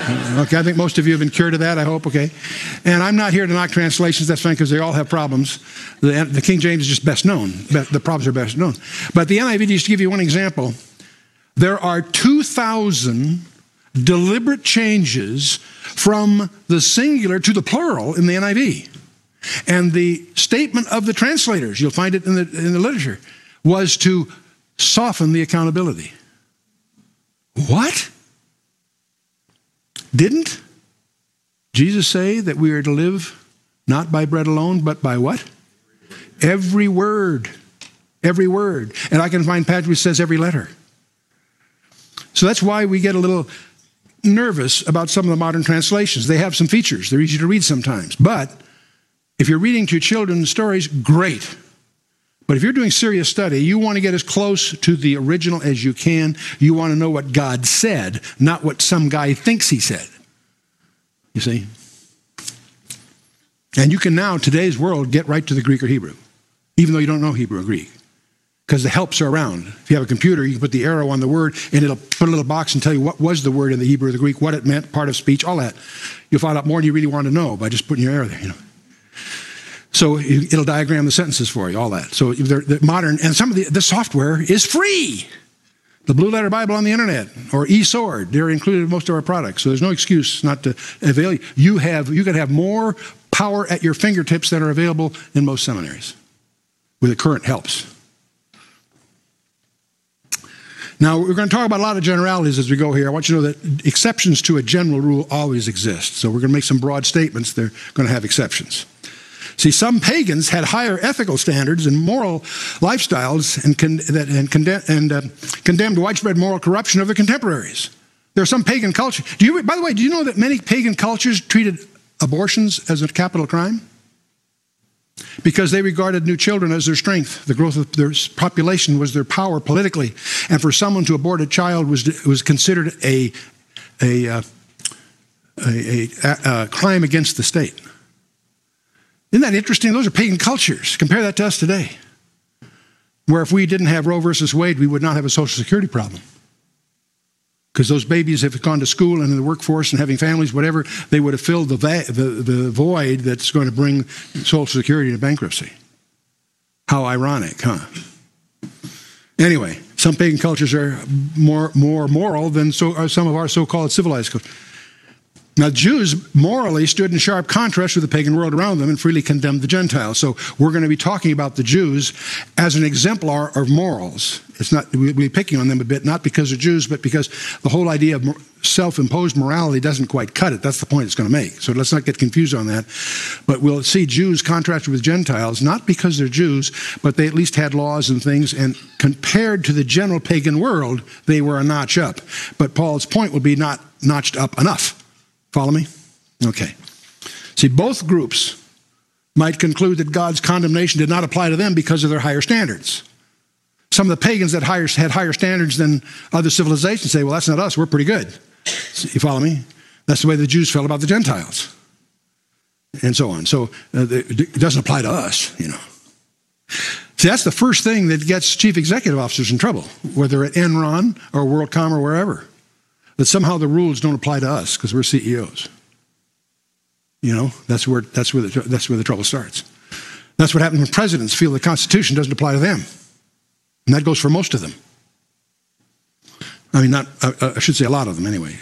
Okay, I think most of you have been cured of that, I hope, okay. And I'm not here to knock translations, that's fine, because they all have problems. The King James is just best known. The problems are best known. But the NIV, just to give you one example, there are 2,000 deliberate changes from the singular to the plural in the NIV. And the statement of the translators, you'll find it in the literature, was to soften the accountability. What? Didn't Jesus say that we are to live not by bread alone, but by what? Every word. Every word. And I can find passage which says every letter. So that's why we get a little nervous about some of the modern translations. They have some features. They're easy to read sometimes. But if you're reading to your children stories, great. But if you're doing serious study, you want to get as close to the original as you can. You want to know what God said, not what some guy thinks he said. You see? And you can now, today's world, get right to the Greek or Hebrew, even though you don't know Hebrew or Greek, because the helps are around. If you have a computer, you can put the arrow on the word, and it'll put a little box and tell you what was the word in the Hebrew or the Greek, what it meant, part of speech, all that. You'll find out more than you really want to know by just putting your arrow there, you know. So it'll diagram the sentences for you, all that. So they're modern, and some of the software is free. The Blue Letter Bible on the internet, or eSword, they're included in most of our products. So there's no excuse not to avail. You can have more power at your fingertips than are available in most seminaries with the current helps. Now, we're going to talk about a lot of generalities as we go here. I want you to know that exceptions to a general rule always exist. So we're going to make some broad statements. They're going to have exceptions. See, some pagans had higher ethical standards and moral lifestyles and condemned widespread moral corruption of their contemporaries. There are some pagan cultures. By the way, do you know that many pagan cultures treated abortions as a capital crime? Because they regarded new children as their strength. The growth of their population was their power politically. And for someone to abort a child was considered a crime against the state. Isn't that interesting? Those are pagan cultures. Compare that to us today, where if we didn't have Roe versus Wade, we would not have a Social Security problem. Because those babies have gone to school and in the workforce and having families, whatever, they would have filled the void that's going to bring Social Security to bankruptcy. How ironic, huh? Anyway, some pagan cultures are more moral than some of our so-called civilized cultures. Now, Jews morally stood in sharp contrast with the pagan world around them and freely condemned the Gentiles. So we're going to be talking about the Jews as an exemplar of morals. It's not, we'll be picking on them a bit, not because they're Jews, but because the whole idea of self-imposed morality doesn't quite cut it. That's the point it's going to make. So let's not get confused on that. But we'll see Jews contrasted with Gentiles, not because they're Jews, but they at least had laws and things, and compared to the general pagan world, they were a notch up. But Paul's point would be not notched up enough. Follow me? Okay. See, both groups might conclude that God's condemnation did not apply to them because of their higher standards. Some of the pagans that had higher standards than other civilizations say, well, that's not us, we're pretty good. You follow me? That's the way the Jews felt about the Gentiles. And so on. So it doesn't apply to us, you know. See, that's the first thing that gets chief executive officers in trouble, whether at Enron or WorldCom or wherever. That somehow the rules don't apply to us because we're CEOs. You know, that's where the trouble starts. That's what happens when presidents feel the Constitution doesn't apply to them. And that goes for most of them. I mean, I should say a lot of them anyway.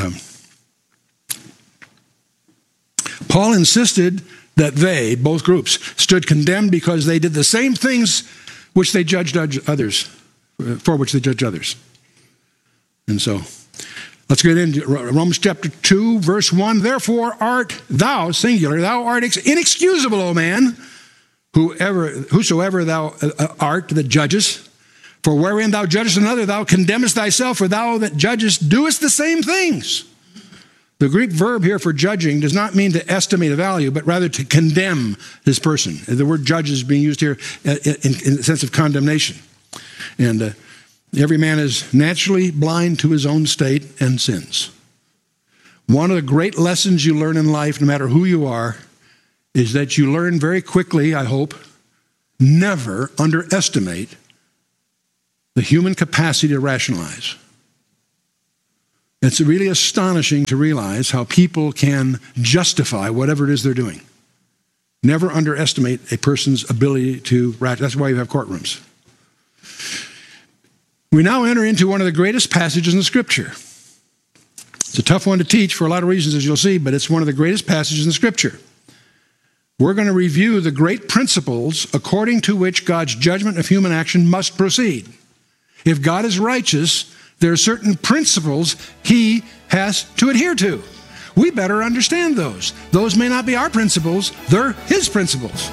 Paul insisted that they, both groups, stood condemned because they did the same things which they judged others, for which they judged others. And so, let's get into Romans chapter 2, verse 1. Therefore art thou, singular, thou art inexcusable, O man, whosoever thou art that judgest. For wherein thou judgest another, thou condemnest thyself, for thou that judgest doest the same things. The Greek verb here for judging does not mean to estimate a value, but rather to condemn this person. The word judge is being used here in the sense of condemnation. And every man is naturally blind to his own state and sins. One of the great lessons you learn in life, no matter who you are, is that you learn very quickly, I hope, never underestimate the human capacity to rationalize. It's really astonishing to realize how people can justify whatever it is they're doing. Never underestimate a person's ability to rationalize. That's why you have courtrooms. We now enter into one of the greatest passages in the Scripture. It's a tough one to teach for a lot of reasons, as you'll see, but it's one of the greatest passages in the Scripture. We're going to review the great principles according to which God's judgment of human action must proceed. If God is righteous, there are certain principles he has to adhere to. We better understand those. Those may not be our principles, they're his principles.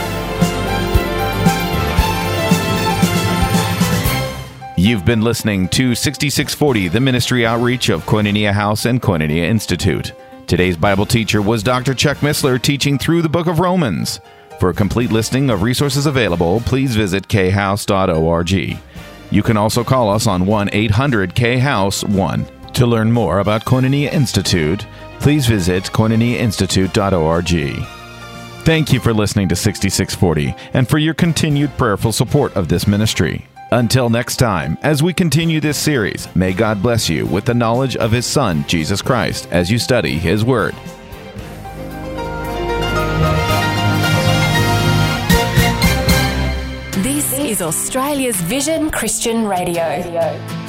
You've been listening to 6640, the ministry outreach of Koinonia House and Koinonia Institute. Today's Bible teacher was Dr. Chuck Missler, teaching through the book of Romans. For a complete listing of resources available, please visit khouse.org. You can also call us on 1-800-KHOUSE-1. To learn more about Koinonia Institute, please visit koinoniainstitute.org. Thank you for listening to 6640 and for your continued prayerful support of this ministry. Until next time, as we continue this series, may God bless you with the knowledge of His Son, Jesus Christ, as you study His Word. This is Australia's Vision Christian Radio.